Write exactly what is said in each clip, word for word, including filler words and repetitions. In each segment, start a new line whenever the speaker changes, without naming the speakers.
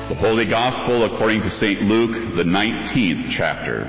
The Holy Gospel according to Saint Luke, the nineteenth chapter.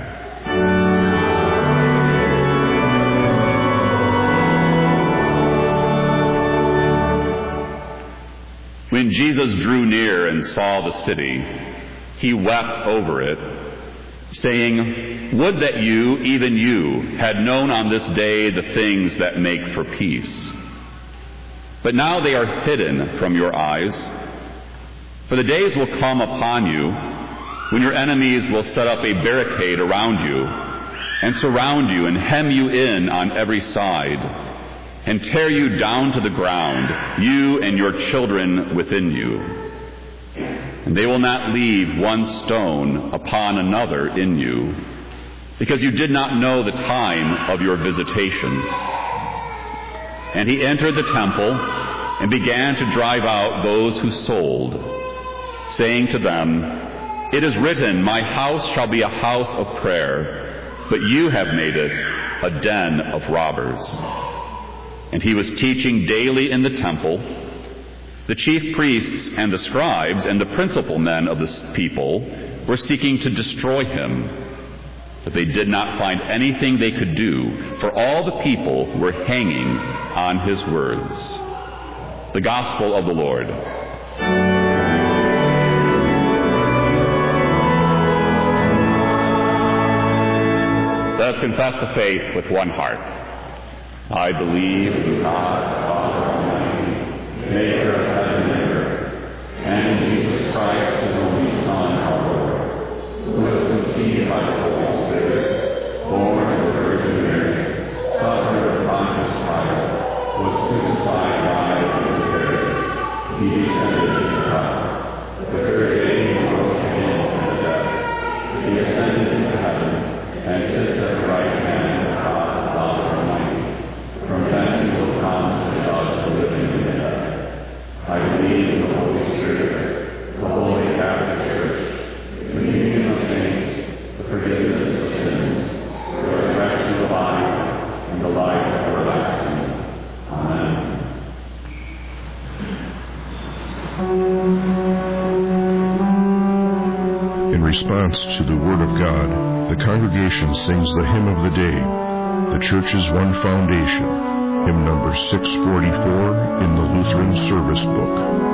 When Jesus drew near and saw the city, he wept over it, saying, "Would that you, even you, had known on this day the things that make for peace. But now they are hidden from your eyes. For the days will come upon you when your enemies will set up a barricade around you and surround you and hem you in on every side and tear you down to the ground, you and your children within you. And they will not leave one stone upon another in you, because you did not know the time of your visitation." And he entered the temple and began to drive out those who sold, saying to them, "It is written, my house shall be a house of prayer, but you have made it a den of robbers." And he was teaching daily in the temple. The chief priests and the scribes and the principal men of the people were seeking to destroy him, but they did not find anything they could do, for all the people were hanging on his words. The Gospel of the Lord. Let us confess the faith with one heart. I believe in God, Father Almighty, maker of heaven and earth, and in Jesus Christ, his only Son, our Lord, who was conceived by the Holy Spirit, born of the Virgin Mary, suffered of Pontius Pilate, was crucified, died, and was buried. He descended into hell. The third day he rose again from the dead. He ascended into heaven and sits at the right hand of God, the Father Almighty. From thence he will come to judge the living and the dead. I believe in the Holy Spirit, the Holy Catholic Church, the communion of saints, the forgiveness of sins, the resurrection of the body, and the life everlasting. Amen.
In response to the Word of God, the congregation sings the hymn of the day, The Church's One Foundation, hymn number six forty-four in the Lutheran Service Book.